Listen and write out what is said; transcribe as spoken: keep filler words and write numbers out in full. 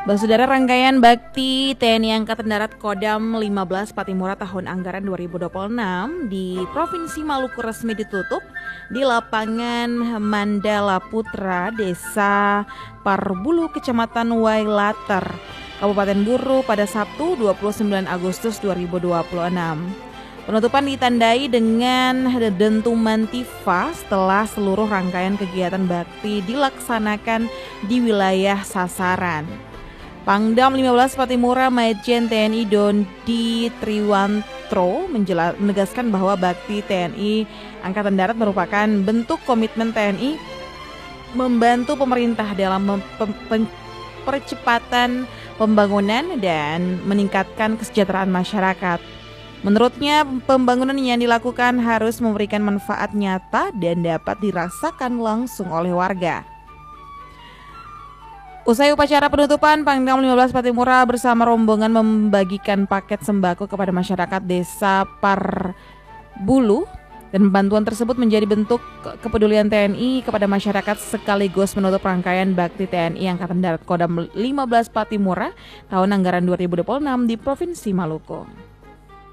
Saudara, rangkaian bakti T N I Angkatan Darat Kodam lima belas Patimura tahun anggaran dua ribu dua puluh enam di Provinsi Maluku resmi ditutup di lapangan Mandala Putra, Desa Parbulu, Kecamatan Wailater, Kabupaten Buru pada Sabtu dua puluh sembilan Agustus dua ribu dua puluh enam. Penutupan ditandai dengan dentuman tifa setelah seluruh rangkaian kegiatan bakti dilaksanakan di wilayah sasaran. Pangdam lima belas Patimura Majen T N I Dondi Triwantro menegaskan bahwa bakti T N I Angkatan Darat merupakan bentuk komitmen T N I membantu pemerintah dalam percepatan pembangunan dan meningkatkan kesejahteraan masyarakat. Menurutnya, pembangunan yang dilakukan harus memberikan manfaat nyata dan dapat dirasakan langsung oleh warga. Usai upacara penutupan, Pangdam lima belas Patimura bersama rombongan membagikan paket sembako kepada masyarakat Desa Parbulu, dan bantuan tersebut menjadi bentuk kepedulian T N I kepada masyarakat sekaligus menutup rangkaian bakti T N I Angkatan Darat Kodam lima belas Patimura tahun anggaran dua ribu dua puluh enam di Provinsi Maluku.